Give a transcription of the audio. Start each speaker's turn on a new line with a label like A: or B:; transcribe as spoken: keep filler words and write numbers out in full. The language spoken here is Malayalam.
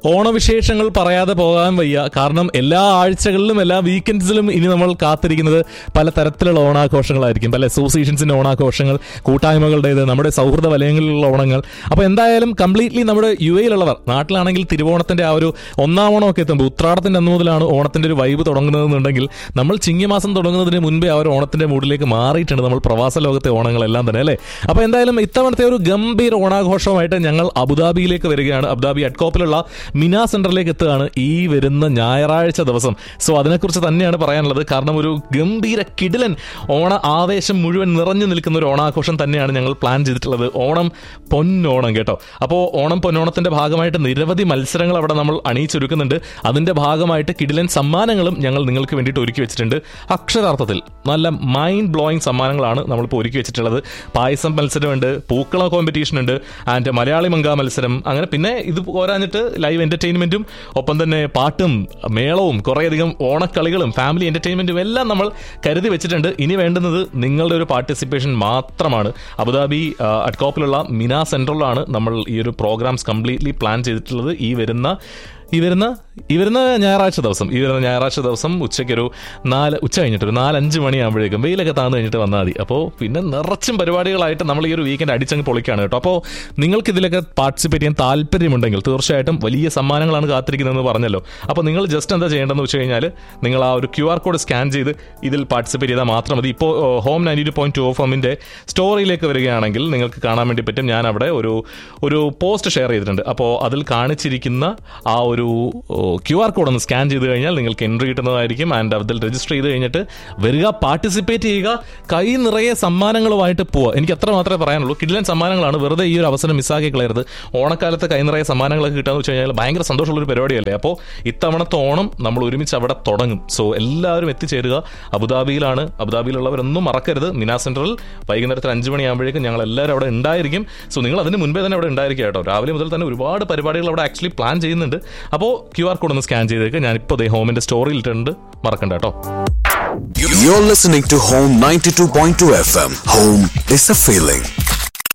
A: ഓണവിശേഷങ്ങൾ പറയാതെ പോകാൻ വയ്യ. കാരണം എല്ലാ ആഴ്ചകളിലും എല്ലാ വീക്കെൻഡ്സിലും ഇനി നമ്മൾ കാത്തിരിക്കുന്നത് പല തരത്തിലുള്ള ഓണാഘോഷങ്ങളായിരിക്കും. പല അസോസിയേഷൻസിന്റെ ഓണാഘോഷങ്ങൾ, കൂട്ടായ്മകളുടേത്, നമ്മുടെ സൗഹൃദ വലയങ്ങളിലുള്ള ഓണങ്ങൾ. അപ്പോൾ എന്തായാലും കംപ്ലീറ്റ്ലി നമ്മുടെ യു എയിലുള്ളവർ, നാട്ടിലാണെങ്കിൽ തിരുവോണത്തിന്റെ ആ ഒരു ഒന്നാം ഓണമൊക്കെ എത്തുമ്പോൾ ഉത്രാടത്തിന്റെ അന്ന് മുതലാണ് ഓണത്തിന്റെ ഒരു വൈബ് തുടങ്ങുന്നതെന്നുണ്ടെങ്കിൽ നമ്മൾ ചിങ്ങമാസം തുടങ്ങുന്നതിന് മുൻപേ ആ ഒരു ഓണത്തിന്റെ മൂഡിലേക്ക് മാറിയിട്ടുണ്ട് നമ്മൾ പ്രവാസ ലോകത്തെ ഓണങ്ങളെല്ലാം തന്നെ അല്ലേ. അപ്പോൾ എന്തായാലും ഇത്തവണത്തെ ഒരു ഗംഭീര ഓണാഘോഷമായിട്ട് ഞങ്ങൾ അബുദാബിയിലേക്ക് വരികയാണ്. അബുദാബി അഡ്കോപ്പിലുള്ള മിന സെന്ററിലേക്ക് എത്തുകയാണ് ഈ വരുന്ന ഞായറാഴ്ച ദിവസം. സോ അതിനെക്കുറിച്ച് തന്നെയാണ് പറയാനുള്ളത്. കാരണം ഒരു ഗംഭീര കിടിലൻ ഓണ ആവേശം മുഴുവൻ നിറഞ്ഞു നിൽക്കുന്ന ഒരു ഓണാഘോഷം തന്നെയാണ് ഞങ്ങൾ പ്ലാൻ ചെയ്തിട്ടുള്ളത്. ഓണം പൊന്നോണം കേട്ടോ. അപ്പോൾ ഓണം പൊന്നോണത്തിന്റെ ഭാഗമായിട്ട് നിരവധി മത്സരങ്ങൾ അവിടെ നമ്മൾ അണിയിച്ചൊരുക്കുന്നുണ്ട്. അതിന്റെ ഭാഗമായിട്ട് കിടിലൻ സമ്മാനങ്ങളും ഞങ്ങൾ നിങ്ങൾക്ക് വേണ്ടിയിട്ട് ഒരുക്കി വെച്ചിട്ടുണ്ട്. അക്ഷരാർത്ഥത്തിൽ നല്ല മൈൻഡ് ബ്ലോയിങ് സമ്മാനങ്ങളാണ് നമ്മളിപ്പോൾ ഒരുക്കി വെച്ചിട്ടുള്ളത്. പായസം മത്സരമുണ്ട്, പൂക്കള കോമ്പറ്റീഷൻ ഉണ്ട്, ആൻഡ് മലയാളി മങ്ക മത്സരം, അങ്ങനെ പിന്നെ ഇത് പോരാഞ്ഞിട്ട് ലൈവ് എന്റർടൈൻമെന്റും ഒപ്പം തന്നെ പാട്ടും മേളവും കുറേയധികം ഓണക്കളികളും ഫാമിലി എന്റർടൈൻമെന്റും എല്ലാം നമ്മൾ കരുതി വെച്ചിട്ടുണ്ട്. ഇനി വേണ്ടുന്നത് നിങ്ങളുടെ ഒരു പാർട്ടിസിപ്പേഷൻ മാത്രമാണ്. അബുദാബി അഡ്കോപ്പിലുള്ള മിന സെന്ററിലാണ് നമ്മൾ ഈ ഒരു പ്രോഗ്രാംസ് കംപ്ലീറ്റ്ലി പ്ലാൻ ചെയ്തിട്ടുള്ളത്. ഈ വരുന്ന ഈ വരുന്ന ഈ വരുന്ന ഞായറാഴ്ച ദിവസം ഈ വരുന്ന ഞായറാഴ്ച ദിവസം ഉച്ചയ്ക്കൊരു നാല് ഉച്ച കഴിഞ്ഞിട്ട് ഒരു നാലഞ്ച് മണിയാകുമ്പോഴേക്കും വെയിലൊക്കെ താന്ന് കഴിഞ്ഞിട്ട് വന്നാൽ മതി. അപ്പോൾ പിന്നെ നിറച്ചും പരിപാടികളായിട്ട് നമ്മൾ ഈ ഒരു വീക്കെൻഡ് അടിച്ചങ്ങ് പൊളിക്കാണ് കേട്ടോ. അപ്പോൾ നിങ്ങൾക്ക് ഇതിലൊക്കെ പാർട്ടിസിപ്പേറ്റ് ചെയ്യാൻ താല്പര്യമുണ്ടെങ്കിൽ തീർച്ചയായിട്ടും വലിയ സമ്മാനങ്ങളാണ് കാത്തിരിക്കുന്നതെന്ന് പറഞ്ഞല്ലോ. അപ്പോൾ നിങ്ങൾ ജസ്റ്റ് എന്താ ചെയ്യേണ്ടതെന്ന് വെച്ച് കഴിഞ്ഞാൽ നിങ്ങൾ ആ ഒരു ക്യു ആർ കോഡ് സ്കാൻ ചെയ്ത് ഇതിൽ പാർട്ടിസിപ്പേറ്റ് ചെയ്താൽ മാത്രം മതി. ഇപ്പോൾ home ninety two point two F എമ്മിൻ്റെ സ്റ്റോറിയിലേക്ക് വരികയാണെങ്കിൽ നിങ്ങൾക്ക് കാണാൻ വേണ്ടി പറ്റും. ഞാൻ അവിടെ ഒരു ഒരു പോസ്റ്റ് ഷെയർ ചെയ്തിട്ടുണ്ട്. അപ്പോൾ അതിൽ കാണിച്ചിരിക്കുന്ന ആ ഒരു ക്യു ആർ കോഡ് ഒന്ന് സ്കാൻ ചെയ്ത് കഴിഞ്ഞാൽ നിങ്ങൾക്ക് എൻട്രി കിട്ടുന്നതായിരിക്കും. ആൻഡ് അതിൽ രജിസ്റ്റർ ചെയ്ത് കഴിഞ്ഞിട്ട് വരിക, പാർട്ടിസിപ്പേറ്റ് ചെയ്യുക, കൈ നിറയെ സമ്മാനങ്ങളുമായിട്ട് പോവുക. എനിക്ക് അത്ര മാത്രമേ പറയാനുള്ളൂ. കിടിലൻ സമ്മാനങ്ങളാണ്. വെറുതെ ഈ ഒരു അവസരം മിസ്സാക്കി കളയരുത്. ഓണക്കാലത്ത് കൈ നിറയെ സമ്മാനങ്ങളൊക്കെ കിട്ടുകയെന്ന് വെച്ച് കഴിഞ്ഞാൽ ഭയങ്കര സന്തോഷമുള്ളൊരു പരിപാടിയല്ലേ. അപ്പോൾ ഇത്തവണത്തെ ഓണം നമ്മൾ ഒരുമിച്ച് അവിടെ തുടങ്ങും. സോ എല്ലാവരും എത്തിച്ചേരുക. അബുദാബിയിലാണ്. അബുദാബിയിലുള്ളവരൊന്നും മറക്കരുത്. മിന സെന്ററിൽ വൈകുന്നേരത്തിൽ അഞ്ച് മണിയാകുമ്പോഴേക്കും ഞങ്ങൾ എല്ലാവരും അവിടെ ഉണ്ടായിരിക്കും. സോ നിങ്ങൾ അതിന് മുൻപേ തന്നെ അവിടെ ഉണ്ടായിരിക്കുക കേട്ടോ. രാവിലെ മുതൽ തന്നെ ഒരുപാട് പരിപാടികൾ അവിടെ ആക്ച്വലി പ്ലാൻ ചെയ്യുന്നുണ്ട്. അപ്പോൾ ക്യു ആർ കോഡ് ഒന്ന് സ്കാൻ ചെയ്തേക്ക്. ഞാനിപ്പോൾ ഹോമിന്റെ സ്റ്റോറിയിൽ ഇട്ടുണ്ട്, മറക്കണ്ട കേട്ടോ.
B: You're listening to Home ninety-two point two F M. Home is a feeling.